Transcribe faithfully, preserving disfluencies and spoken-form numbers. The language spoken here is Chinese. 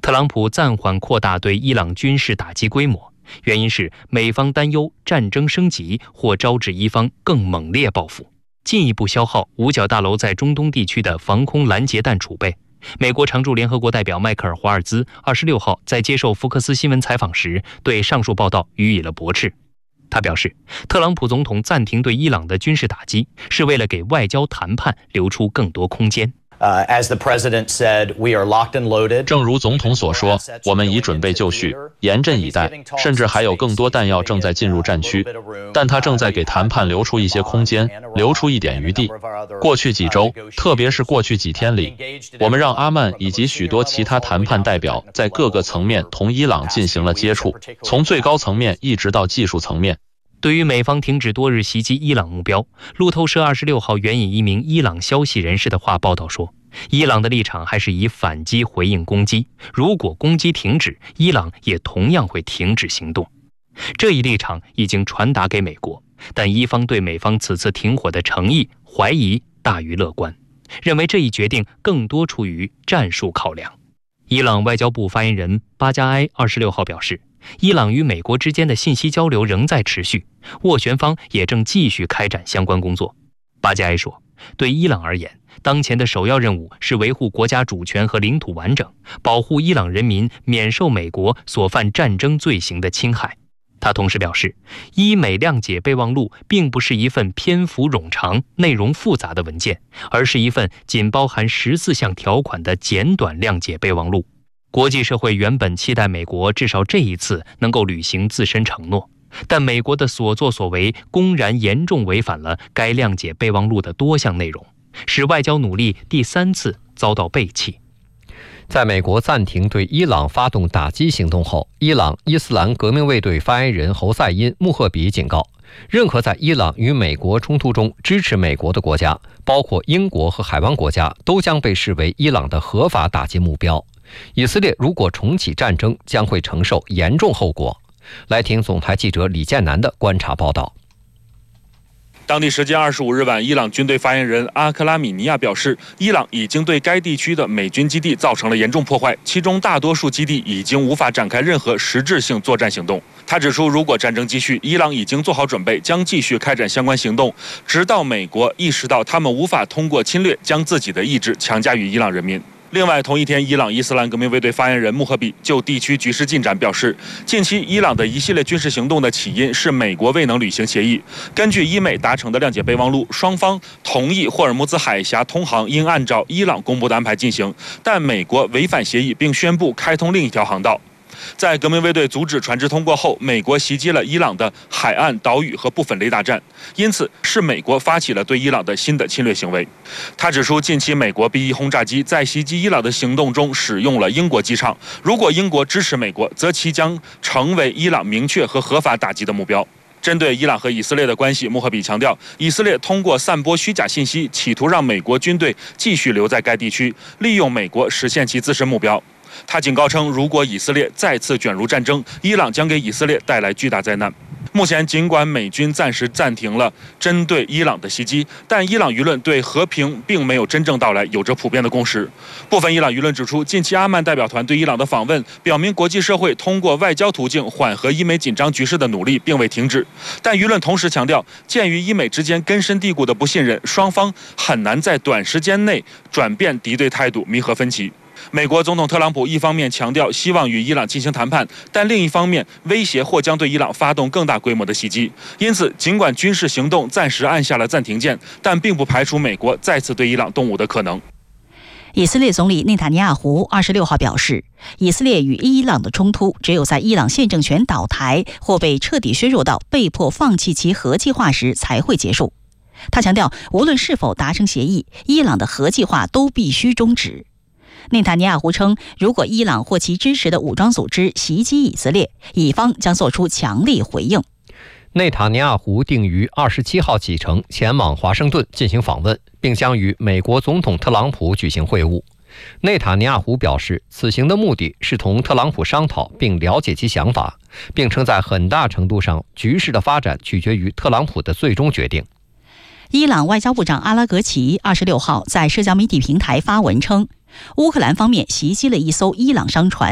特朗普暂缓扩大对伊朗军事打击规模，原因是美方担忧战争升级或招致伊方更猛烈报复，进一步消耗五角大楼在中东地区的防空拦截弹储备。美国常驻联合国代表迈克尔·华尔兹二十六号在接受福克斯新闻采访时，对上述报道予以了驳斥。他表示，特朗普总统暂停对伊朗的军事打击，是为了给外交谈判留出更多空间。 Uh, as the president said, we are locked and loaded. 正如总统所说，我们已准备就绪，严阵以待，甚至还有更多弹药正在进入战区。但他正在给谈判留出一些空间，留出一点余地。过去几周，特别是过去几天里，我们让阿曼以及许多其他谈判代表在各个层面同伊朗进行了接触，从最高层面一直到技术层面。 对于美方停止多日袭击伊朗目标，路透社二十六号援引一名伊朗消息人士的话报道说，伊朗的立场还是以反击回应攻击，如果攻击停止，伊朗也同样会停止行动。这一立场已经传达给美国，但伊方对美方此次停火的诚意怀疑大于乐观，认为这一决定更多出于战术考量。伊朗外交部发言人巴加埃二十六号表示，伊朗与美国之间的信息交流仍在持续，斡旋方也正继续开展相关工作。巴加埃说，对伊朗而言，当前的首要任务是维护国家主权和领土完整，保护伊朗人民免受美国所犯战争罪行的侵害。他同时表示，伊美谅解备忘录并不是一份篇幅冗长、内容复杂的文件，而是一份仅包含十四项条款的简短谅解备忘录。国际社会原本期待美国至少这一次能够履行自身承诺，但美国的所作所为公然严重违反了该谅解备忘录的多项内容，使外交努力第三次遭到背弃。 在美国暂停对伊朗发动打击行动后，伊朗伊斯兰革命卫队发言人侯赛因·穆赫比警告，任何在伊朗与美国冲突中支持美国的国家，包括英国和海湾国家，都将被视为伊朗的合法打击目标。以色列如果重启战争，将会承受严重后果。来听总台记者李建南的观察报道。 当地时间二十五日晚，伊朗军队发言人阿克拉米尼亚表示，伊朗已经对该地区的美军基地造成了严重破坏，其中大多数基地已经无法展开任何实质性作战行动。他指出，如果战争继续，伊朗已经做好准备，将继续开展相关行动，直到美国意识到他们无法通过侵略将自己的意志强加于伊朗人民。另外，同一天，伊朗伊斯兰革命卫队发言人穆赫比就地区局势进展表示，近期伊朗的一系列军事行动的起因是美国未能履行协议。根据伊美达成的谅解备忘录，双方同意霍尔木兹海峡通航应按照伊朗公布的安排进行，但美国违反协议并宣布开通另一条航道。在革命卫队阻止船只通过后，美国袭击了伊朗的海岸、岛屿和部分雷达站，因此是美国发起了对伊朗的新的侵略行为。他指出，近期美国 B 一 轰炸机在袭击伊朗的行动中使用了英国机场，如果英国支持美国，则其将成为伊朗明确和合法打击的目标。针对伊朗和以色列的关系，穆赫比强调，以色列通过散播虚假信息，企图让美国军队继续留在该地区，利用美国实现其自身目标。他警告称，如果以色列再次卷入战争，伊朗将给以色列带来巨大灾难。目前，尽管美军暂时暂停了针对伊朗的袭击，但伊朗舆论对和平并没有真正到来有着普遍的共识。部分伊朗舆论指出，近期阿曼代表团对伊朗的访问，表明国际社会通过外交途径缓和伊美紧张局势的努力并未停止。但舆论同时强调，鉴于伊美之间根深蒂固的不信任，双方很难在短时间内转变敌对态度，弥合分歧。美国总统特朗普一方面强调希望与伊朗进行谈判，但另一方面威胁或将对伊朗发动更大规模的袭击。因此，尽管军事行动暂时按下了暂停键，但并不排除美国再次对伊朗动武的可能。 以色列总理内塔尼亚胡二十六号表示，以色列与伊朗的冲突只有在伊朗现政权倒台或被彻底削弱到被迫放弃其核计划时才会结束。他强调，无论是否达成协议，伊朗的核计划都必须终止。内塔尼亚胡称，如果伊朗或其支持的武装组织袭击以色列，以方将做出强力回应。 内塔尼亚胡定于二十七号启程前往华盛顿进行访问，并将与美国总统特朗普举行会晤。内塔尼亚胡表示，此行的目的是同特朗普商讨并了解其想法，并称在很大程度上，局势的发展取决于特朗普的最终决定。 伊朗外交部长阿拉格齐二十六号在社交媒体平台发文称，乌克兰方面袭击了一艘伊朗商船，